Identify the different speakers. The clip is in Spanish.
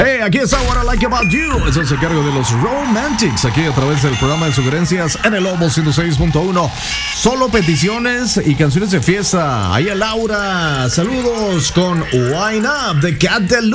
Speaker 1: Aquí está What I Like About You. Eso se cargo de los Romantics. Aquí a través del programa de sugerencias en el Lobo 106.1. Solo peticiones y canciones de fiesta. Ahí a Laura. Saludos con Wine Up de Cat